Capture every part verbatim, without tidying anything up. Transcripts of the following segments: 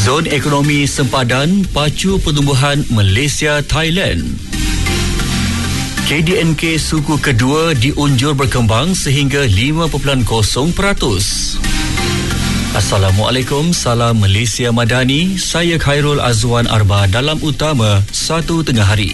Zon ekonomi sempadan pacu pertumbuhan Malaysia Thailand. K D N K suku kedua diunjur berkembang sehingga lima perpuluhan kosong peratus. Assalamualaikum, salam Malaysia Madani. Saya Khairul Azwan Arba dalam utama satu tengah hari.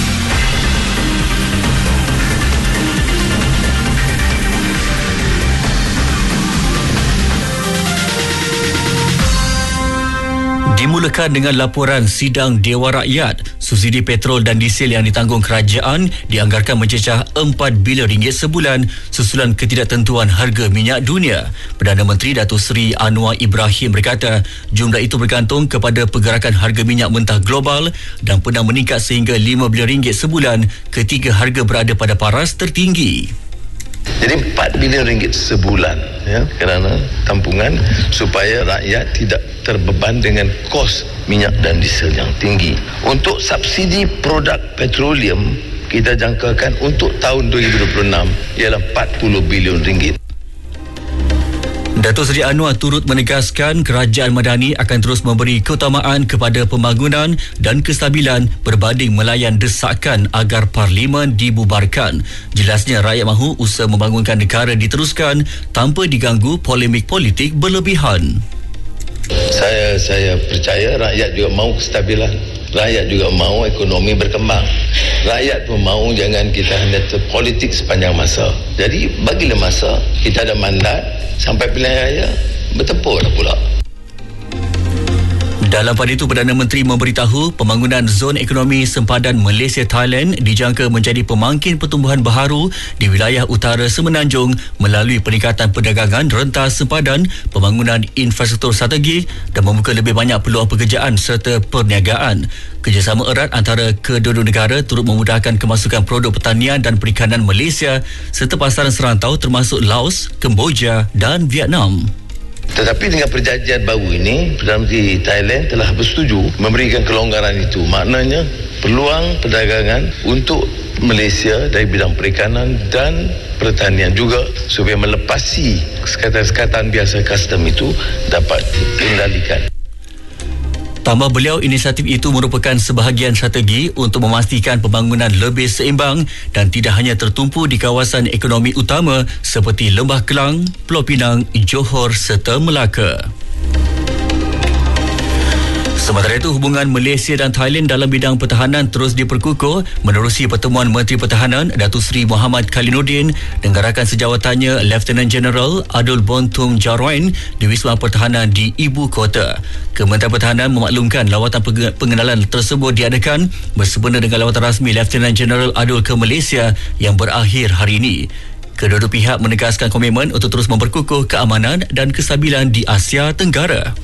Dimulakan dengan laporan sidang Dewan Rakyat. Subsidi petrol dan diesel yang ditanggung kerajaan dianggarkan mencecah empat bilion ringgit sebulan susulan ketidaktentuan harga minyak dunia. Perdana Menteri Datuk Seri Anwar Ibrahim berkata jumlah itu bergantung kepada pergerakan harga minyak mentah global dan pernah meningkat sehingga lima bilion ringgit sebulan ketika harga berada pada paras tertinggi. Jadi empat bilion ringgit sebulan ya, kerana tampungan supaya rakyat tidak terbeban dengan kos minyak dan diesel yang tinggi. Untuk subsidi produk petroleum kita jangkakan untuk tahun dua ribu dua puluh enam ialah empat puluh bilion ringgit. Datuk Seri Anwar turut menegaskan kerajaan Madani akan terus memberi keutamaan kepada pembangunan dan kestabilan berbanding melayan desakan agar Parlimen dibubarkan. Jelasnya rakyat mahu usaha membangunkan negara diteruskan tanpa diganggu polemik politik berlebihan. Saya saya percaya rakyat juga mahu kestabilan. Rakyat juga mahu ekonomi berkembang. Rakyat pun mahu jangan kita hanya terpolitik sepanjang masa. Jadi bagilah masa, kita ada mandat sampai pilihan raya, bertempur pula. Dalam pada itu, Perdana Menteri memberitahu pembangunan zon ekonomi sempadan Malaysia Thailand dijangka menjadi pemangkin pertumbuhan baharu di wilayah utara Semenanjung melalui peningkatan perdagangan rentas sempadan, pembangunan infrastruktur strategik dan membuka lebih banyak peluang pekerjaan serta perniagaan. Kerjasama erat antara kedua-dua negara turut memudahkan kemasukan produk pertanian dan perikanan Malaysia serta pasaran serantau termasuk Laos, Kemboja dan Vietnam. Tetapi dengan perjanjian baru ini, Perdana Menteri Thailand telah bersetuju memberikan kelonggaran itu. Maknanya peluang perdagangan untuk Malaysia dari bidang perikanan dan pertanian juga supaya melepasi sekatan-sekatan biasa custom itu dapat dikendalikan. Tambah beliau, inisiatif itu merupakan sebahagian strategi untuk memastikan pembangunan lebih seimbang dan tidak hanya tertumpu di kawasan ekonomi utama seperti Lembah Kelang, Pulau Pinang, Johor serta Melaka. Sementara itu, hubungan Malaysia dan Thailand dalam bidang pertahanan terus diperkukuh menerusi pertemuan Menteri Pertahanan Datuk Seri Muhammad Khaliluddin dengan rakan sejawatannya Lieutenant General Adul Bontum Jarwain di Wisma Pertahanan di Ibu Kota. Kementerian Pertahanan memaklumkan lawatan pengenalan tersebut diadakan bersempena dengan lawatan rasmi Lieutenant General Adul ke Malaysia yang berakhir hari ini. Kedua-dua pihak menegaskan komitmen untuk terus memperkukuh keamanan dan kestabilan di Asia Tenggara.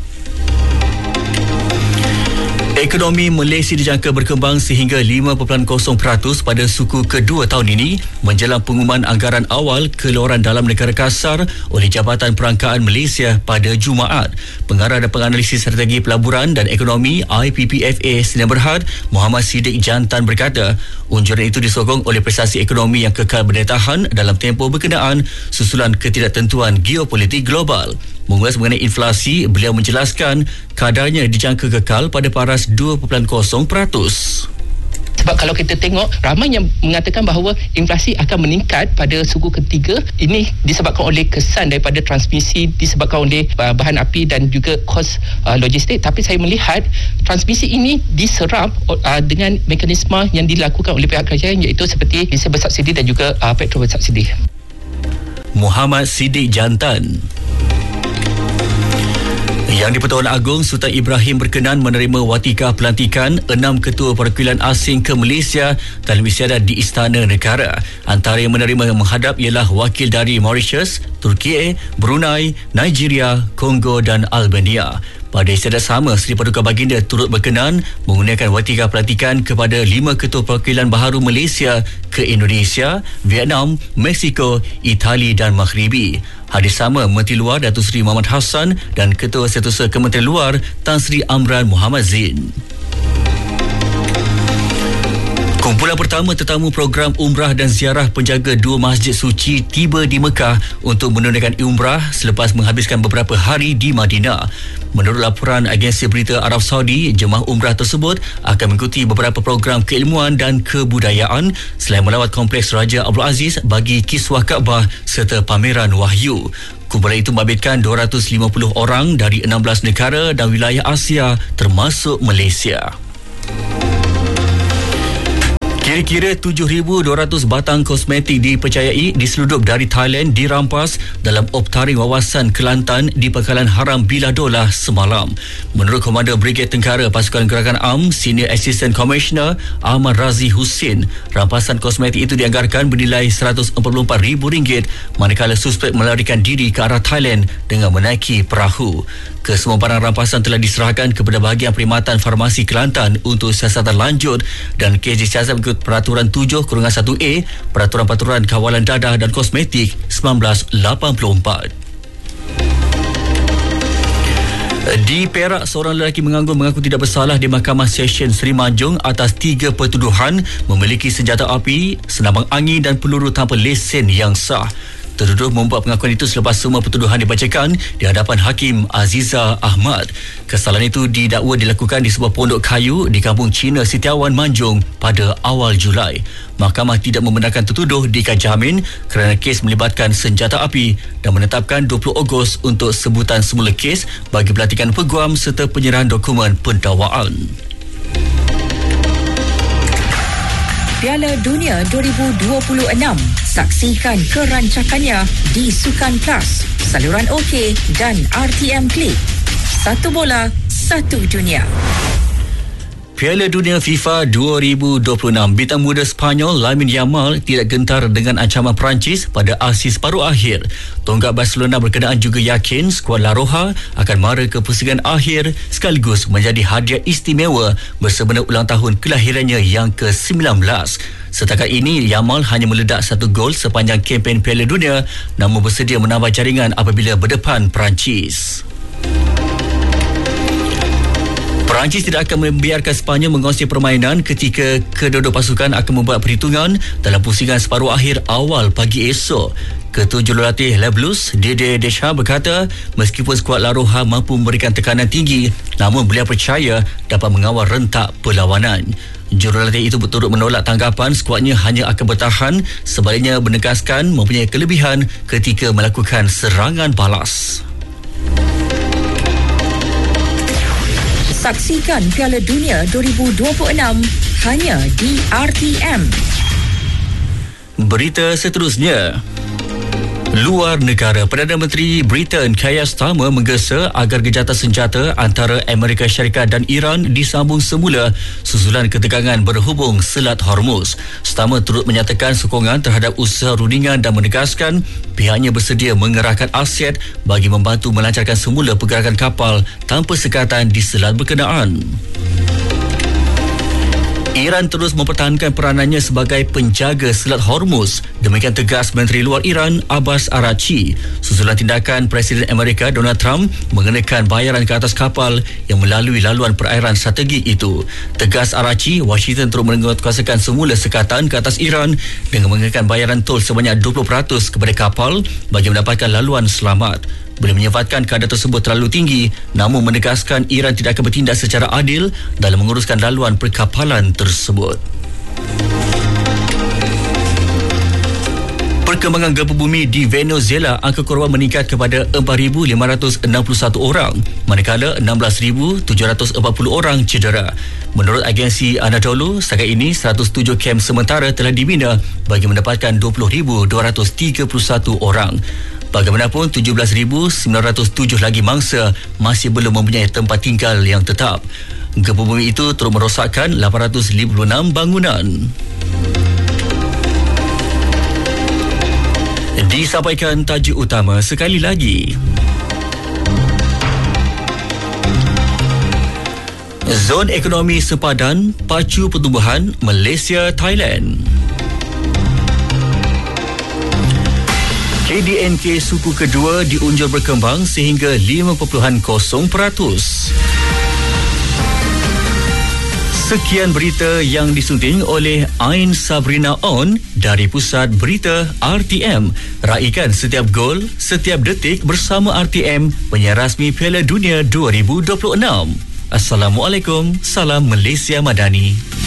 Ekonomi Malaysia dijangka berkembang sehingga lima perpuluhan kosong peratus pada suku kedua tahun ini menjelang pengumuman anggaran awal keluaran dalam negara kasar oleh Jabatan Perangkaan Malaysia pada Jumaat. Pengarah dan penganalisis strategi pelaburan dan ekonomi I P P F A Sdn Bhd Muhammad Siddiq Jantan berkata unjuran itu disokong oleh prestasi ekonomi yang kekal berdaya tahan dalam tempoh berkenaan susulan ketidaktentuan geopolitik global. Mengulas mengenai inflasi, beliau menjelaskan kadarnya dijangka kekal pada paras dua perpuluhan kosong peratus. Sebab kalau kita tengok, ramai yang mengatakan bahawa inflasi akan meningkat pada suku ketiga. Ini disebabkan oleh kesan daripada transmisi, disebabkan oleh uh, bahan api dan juga kos uh, logistik. Tapi saya melihat transmisi ini diserap uh, dengan mekanisme yang dilakukan oleh pihak kerajaan, iaitu seperti diesel bersubsidi dan juga uh, petrol bersubsidi. Muhammad Siddiq Jantan. Yang di-Pertuan Agong Sultan Ibrahim berkenan menerima watika pelantikan enam ketua perwakilan asing ke Malaysia dalam istiadat di Istana Negara. Antara yang menerima menghadap ialah wakil dari Mauritius, Turki, Brunei, Nigeria, Kongo dan Albania. Pada istiadat sama, Seri Paduka Baginda turut berkenan menggunakan watika pelantikan kepada lima ketua perwakilan baharu Malaysia ke Indonesia, Vietnam, Mexico, Itali dan Maghribi. Hadis sama Menteri Luar Datuk Seri Muhammad Hassan dan Ketua Setiausaha Kementerian Luar Tan Sri Amran Muhammad Zain. Kumpulan pertama tetamu program umrah dan ziarah penjaga dua masjid suci tiba di Mekah untuk menunaikan umrah selepas menghabiskan beberapa hari di Madinah. Menurut laporan agensi berita Arab Saudi, jemaah umrah tersebut akan mengikuti beberapa program keilmuan dan kebudayaan selain melawat kompleks Raja Abdul Aziz bagi kiswah Kaabah serta pameran wahyu. Kumpulan itu membabitkan dua ratus lima puluh orang dari enam belas negara dan wilayah Asia termasuk Malaysia. Kira-kira tujuh ribu dua ratus batang kosmetik dipercayai diseludup dari Thailand dirampas dalam optaring wawasan Kelantan di Pangkalan Haram Biladolah semalam. Menurut Komander Brigade Tengkara Pasukan Gerakan A M, Senior Assistant Commissioner Ahmad Razi Husin, rampasan kosmetik itu dianggarkan bernilai seratus empat puluh empat ribu ringgit manakala suspek melarikan diri ke arah Thailand dengan menaiki perahu. Kesemua barang rampasan telah diserahkan kepada bahagian perkhidmatan farmasi Kelantan untuk siasatan lanjut dan kes disiasat mengikut Peraturan tujuh satu A Peraturan-Peraturan Kawalan Dadah dan Kosmetik seribu sembilan ratus lapan puluh empat. Di Perak, seorang lelaki menganggur mengaku tidak bersalah di Mahkamah Session Seri Manjung atas tiga pertuduhan memiliki senjata api, senambang angin dan peluru tanpa lesen yang sah. Tertuduh membuat pengakuan itu selepas semua pertuduhan dibacakan di hadapan Hakim Aziza Ahmad. Kesalahan itu didakwa dilakukan di sebuah pondok kayu di kampung Cina Setiawan Manjung pada awal Julai. Mahkamah tidak membenarkan tertuduh diikat jamin kerana kes melibatkan senjata api dan menetapkan dua puluh Ogos untuk sebutan semula kes bagi pelantikan peguam serta penyerahan dokumen pendakwaan. Piala Dunia dua ribu dua puluh enam. Saksikan kerancakannya di Sukan Plus, saluran OK dan R T M Klik. Satu bola, satu dunia. Piala Dunia FIFA dua ribu dua puluh enam, bintang muda Sepanyol Lamine Yamal tidak gentar dengan ancaman Perancis pada aksi separuh akhir. Tonggak Barcelona berkenaan juga yakin skuad La Roja akan mara ke pusingan akhir sekaligus menjadi hadiah istimewa bersempena ulang tahun kelahirannya yang ke sembilan belas. Setakat ini, Yamal hanya meledak satu gol sepanjang kempen Piala Dunia, namun bersedia menambah jaringan apabila berdepan Perancis. Perancis tidak akan membiarkan Sepanyol menguasai permainan ketika kedua-dua pasukan akan membuat perhitungan dalam pusingan separuh akhir awal pagi esok. Ketua Jurulatih Les Bleus, Didier Deschamps berkata, meskipun skuad La Roja mampu memberikan tekanan tinggi, namun beliau percaya dapat mengawal rentak perlawanan. Jurulatih itu berturut menolak tanggapan skuadnya hanya akan bertahan, sebaliknya menegaskan mempunyai kelebihan ketika melakukan serangan balas. Saksikan Piala Dunia dua ribu dua puluh enam hanya di R T M. Berita seterusnya. Luar negara, Perdana Menteri Britain Keir Starmer menggesa agar gejatan senjata antara Amerika Syarikat dan Iran disambung semula susulan ketegangan berhubung Selat Hormuz. Starmer turut menyatakan sokongan terhadap usaha rundingan dan menegaskan pihaknya bersedia mengerahkan aset bagi membantu melancarkan semula pergerakan kapal tanpa sekatan di selat berkenaan. Iran terus mempertahankan peranannya sebagai penjaga Selat Hormuz. Demikian tegas Menteri Luar Iran Abbas Araghchi susulan tindakan Presiden Amerika Donald Trump mengenakan bayaran ke atas kapal yang melalui laluan perairan strategik itu. Tegas Araghchi, Washington terus menguatkuasakan semula sekatan ke atas Iran dengan mengenakan bayaran tol sebanyak dua puluh peratus kepada kapal bagi mendapatkan laluan selamat. Beliau menyifatkan kadar tersebut terlalu tinggi, namun menegaskan Iran tidak akan bertindak secara adil dalam menguruskan laluan perkapalan tersebut. Perkembangan gempa bumi di Venezuela, angka korban meningkat kepada empat ribu lima ratus enam puluh satu orang, manakala enam belas ribu tujuh ratus empat puluh orang cedera. Menurut agensi Anadolu, setakat ini seratus tujuh kem sementara telah dibina bagi mendapatkan dua puluh ribu dua ratus tiga puluh satu orang. Bagaimanapun, tujuh belas ribu sembilan ratus tujuh lagi mangsa masih belum mempunyai tempat tinggal yang tetap. Gempa bumi itu terus merosakkan lapan ratus lima puluh enam bangunan. Disampaikan tajuk utama sekali lagi. Zon ekonomi sepadan pacu pertumbuhan Malaysia Thailand. K D N K suku kedua diunjur berkembang sehingga lima perpuluhan kosong peratus. Sekian berita yang disunting oleh Ain Sabrina On dari Pusat Berita R T M. Raikan setiap gol, setiap detik bersama R T M, penyiar rasmi Piala Dunia dua ribu dua puluh enam. Assalamualaikum, salam Malaysia Madani.